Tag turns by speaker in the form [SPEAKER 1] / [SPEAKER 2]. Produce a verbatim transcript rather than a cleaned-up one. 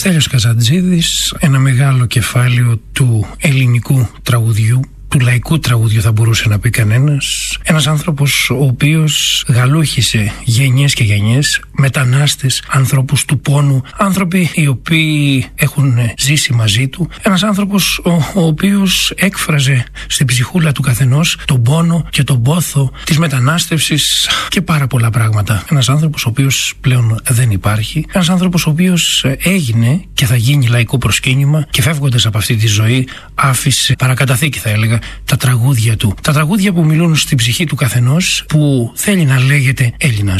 [SPEAKER 1] Στέλιος Καζαντζίδης, ένα μεγάλο κεφάλαιο του ελληνικού τραγουδιού, του λαϊκού τραγουδιού θα μπορούσε να πει κανένας. Ένας άνθρωπος ο οποίος γαλούχησε γενιές και γενιές, μετανάστες, ανθρώπους του πόνου, άνθρωποι οι οποίοι έχουν ζήσει μαζί του. Ένας άνθρωπος ο, ο οποίος έκφραζε στην ψυχούλα του καθενός τον πόνο και τον πόθο της μετανάστευσης και πάρα πολλά πράγματα. Ένας άνθρωπος ο οποίος πλέον δεν υπάρχει. Ένας άνθρωπος ο οποίος έγινε και θα γίνει λαϊκό προσκύνημα και φεύγοντας από αυτή τη ζωή άφησε παρακαταθήκη, θα έλεγα, τα τραγούδια του. Τα τραγούδια που μιλούν στην ψυχή του καθενός, που θέλει να λέγεται Έλληνας.